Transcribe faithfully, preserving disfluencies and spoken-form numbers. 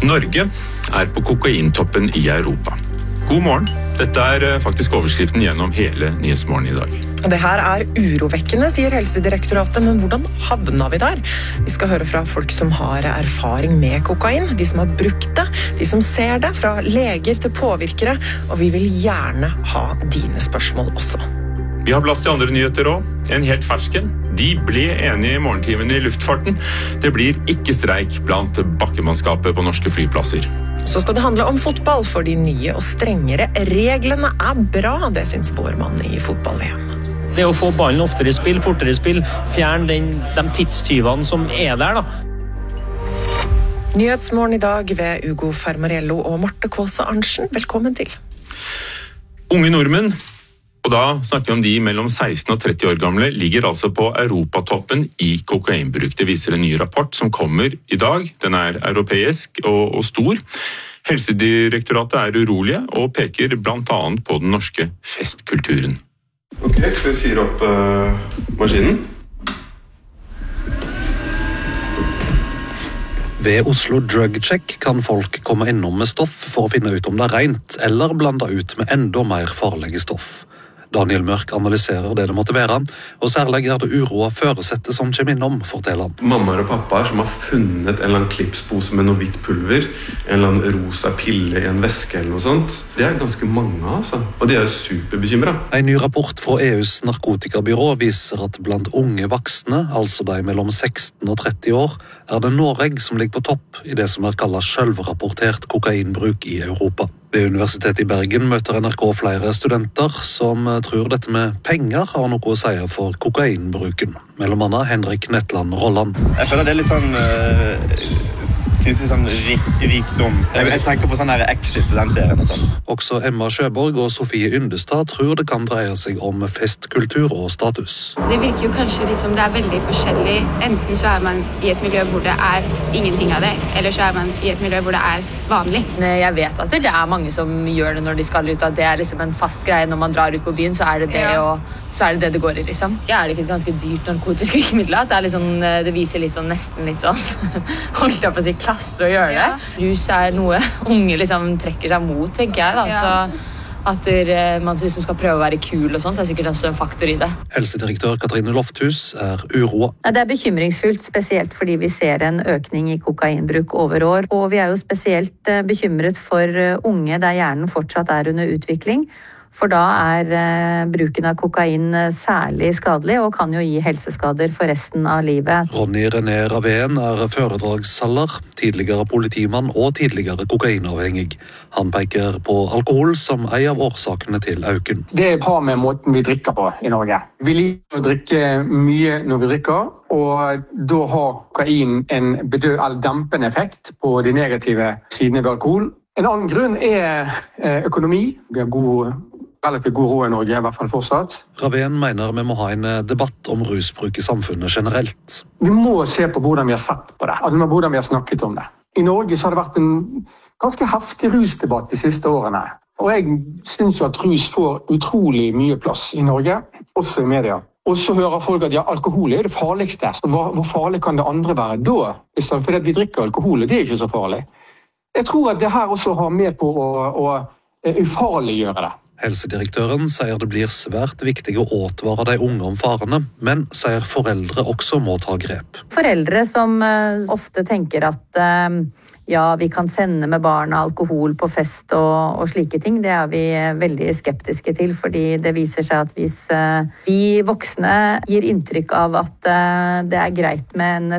Norge er på kokaintoppen i Europa. God morgen. Dette er faktisk overskriften gjennom hele Nyhetsmorgen i dag. Det her er urovekkende, sier Helsedirektoratet, men hvordan havna vi der? Vi skal høre fra folk som har erfaring med kokain, de som har brukt det, de som ser det, fra leger til påvirkere, og vi vil gjerne ha dine spørsmål også. Vi har plass til andre nyheter også. En helt fersken. De ble enige i morgentimene i luftfarten. Det blir ikke streik blant bakkemannskapet på norske flyplasser. Så skal det handle om fotball, for de nye og strengere reglene er bra, det synes vår mann i fotball-V M. Det å få ballen oftere i spill, fortere i spill, fjern den, de tidstyvene som er der da. Nyhetsmorgen i dag ved Ugo Fermariello og Marte Kåse Arntzen. Velkommen til. Unge nordmenn, og da snakker vi om de mellom seksten og tretti år gamle, ligger altså på europatoppen i kokainbruk. Det viser en ny rapport som kommer i dag. Den er europeisk og, og stor. Helsedirektoratet er urolige og peker blant annet på den norske festkulturen. Ok, skal vi fyre opp uh, maskinen? Ved Oslo Drug Check kan folk komme innom med stoff for å finne ut om det er rent, eller blande ut med enda mer farlige stoff. Daniel Mørk analyserer det det måtte være, og særlig er det uro av føresettet som kommer innom, forteller han. Mammaer og pappaer som har funnet en eller annen klipspose med noe hvitt pulver, en eller annen rosa pille i en veske eller noe sånt. Det er ganske mange, altså. Og de er superbekymret. En ny rapport fra E U's narkotikabyrå viser at blant unge voksne, altså de mellom seksten og tretti år, er det Norge som ligger på topp i det som er kallet selvrapportert kokainbruk i Europa. Ved Universitetet i Bergen møter N R K flere studenter som tror dette med penger har noe å si for kokainbruken. Mellom annet Henrik Netland Rolland. Jeg føler det er litt sånn uh, knyttet sånn rik, rikdom. Jeg, jeg tenker på sånn her Exit i den serien og sånn. Også Emma Sjøborg og Sofie Yndestad tror det kan dreie seg om festkultur og status. Det virker jo kanskje litt som det er veldig forskjellig. Enten så er man i et miljø hvor det er ingenting av det, eller så er man i et miljø hvor det er vanlig. Jeg vet at det er mange som gjør det når de skal ut, at det er liksom en fast greie. Når man drar ut på byen, så er det det, ja. Og så er det det det går i, liksom. Ja, er det ikke et ganske dyrt narkotisk virkemiddel? Det, er liksom, det viser litt sånn, nesten litt sånn, holdt jeg på å si, klasse å gjøre det. Ja. Rus er noe unge liksom trekker seg mot, tenker jeg da. Ja. Så at man liksom skal prøve å være kul og sånt, det er sikkert også en faktor i det. Helsedirektør Katrine Lofthus er uroa. Det er bekymringsfullt, spesielt fordi vi ser en økning i kokainbruk over år. Og vi er jo spesielt bekymret for unge der hjernen fortsatt er under utvikling. For da er eh, bruken av kokain særlig skadelig og kan jo gi helseskader for resten av livet. Ronny René Ravén er foredragsholder, tidligere politimann og tidligere kokainavhengig. Han peker på alkohol som en av årsakene til øken. Det har med måten vi drikker på i Norge. Vi liker å drikke mye når vi drikker, og da har kokain en bedø- eller dempende effekt på de negative sidene ved alkohol. En annen grunn er økonomi. Vi har god relativt god råd i Norge, i hvert fall fortsatt. Ravén mener vi må ha en debatt om rusbruk i samfunnet generelt. Vi må se på hvordan vi har sett på det, altså hvordan vi har snakket om det. I Norge så har det vært en ganske heftig rusdebatt de siste årene. Og jeg synes jo at rus får utrolig mye plass i Norge, også i media. Og så hører folk at ja, alkohol er det farligste. Så hvor, hvor farlig kan det andre være da? Fordi at vi drikker alkohol, det er ikke så farlig. Jeg tror at det her også har med på å, å ufarliggjøre det. Helsedirektøren sier det blir svært viktig å advare de unge om farene, men sier foreldre også må ta grep. Foreldre som uh, ofte tenker at uh, ja, vi kan sende med barna alkohol på fest og, og slike ting, det er vi veldig skeptiske til, fordi det viser seg at hvis uh, vi voksne gir inntrykk av at uh, det er greit med en